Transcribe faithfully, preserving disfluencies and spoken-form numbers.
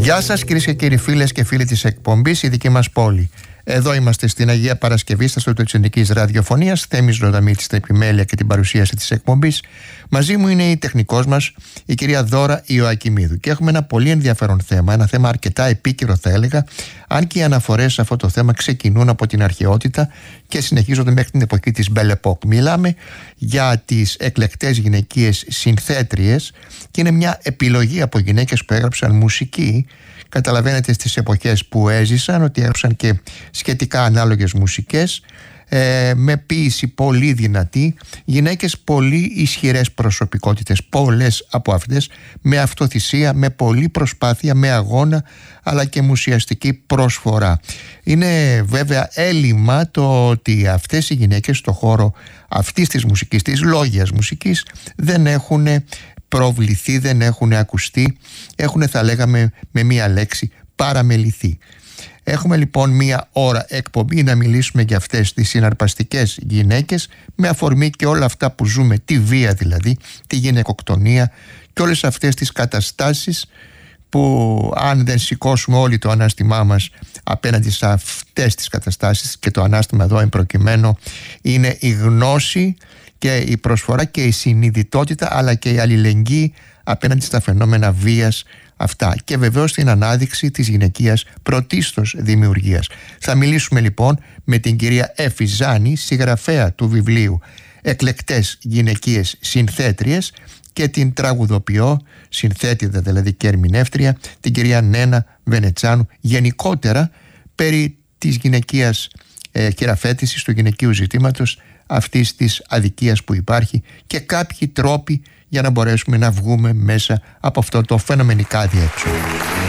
Γεια σας κυρίες και κύριοι, φίλες και φίλοι της εκπομπής «Η δική μας πόλη». Εδώ είμαστε στην Αγία Παρασκευή, στα στούντιο της Ελληνικής Ραδιοφωνίας. Θέμης Ροδαμίτης στην επιμέλεια και την παρουσίαση της εκπομπής. Μαζί μου είναι η τεχνικός μας, η κυρία Δώρα Ιωακημίδου. Και έχουμε ένα πολύ ενδιαφέρον θέμα, ένα θέμα αρκετά επίκαιρο θα έλεγα, αν και οι αναφορές σε αυτό το θέμα ξεκινούν από την αρχαιότητα και συνεχίζονται μέχρι την εποχή της Belle Époque. Μιλάμε για τις εκλεκτές γυναικείες συνθέτριες και είναι μια επιλογή από γυναίκες που έγραψαν μουσική. Καταλαβαίνετε στις εποχές που έζησαν ότι έγραψαν και σχετικά ανάλογες μουσικές, ε, με ποίηση πολύ δυνατή, γυναίκες πολύ ισχυρές προσωπικότητες, πολλές από αυτές με αυτοθυσία, με πολλή προσπάθεια, με αγώνα αλλά και μουσιαστική προσφορά. Είναι βέβαια έλλειμμα το ότι αυτές οι γυναίκες στο χώρο αυτής της μουσικής, της λόγιας μουσικής, δεν έχουν προβληθεί, δεν έχουν ακουστεί, έχουν θα λέγαμε με μία λέξη παραμεληθεί. Έχουμε λοιπόν μία ώρα εκπομπή να μιλήσουμε για αυτές τις συναρπαστικές γυναίκες, με αφορμή και όλα αυτά που ζούμε, τη βία δηλαδή, τη γυναικοκτονία και όλες αυτές τις καταστάσεις που αν δεν σηκώσουμε όλοι το ανάστημά μας απέναντι σε αυτές τις καταστάσεις, και το ανάστημα εδώ εν προκειμένου είναι η γνώση και η προσφορά και η συνειδητότητα αλλά και η αλληλεγγύη απέναντι στα φαινόμενα βίας αυτά, και βεβαίως την ανάδειξη της γυναικείας πρωτίστως δημιουργίας. Θα μιλήσουμε λοιπόν με την κυρία Έφη Ζάνη, συγγραφέα του βιβλίου «Εκλεκτές γυναικείες συνθέτριες», και την τραγουδοποιό, συνθέτηδα δηλαδή και ερμηνεύτρια, την κυρία Νένα Βενετσάνου, γενικότερα περί της γυναικείας ε, χειραφέτησης, του γυναικείου ζητήματος, αυτής της αδικίας που υπάρχει, και κάποιοι τρόποι για να μπορέσουμε να βγούμε μέσα από αυτό το φαινομενικά διέξοδο.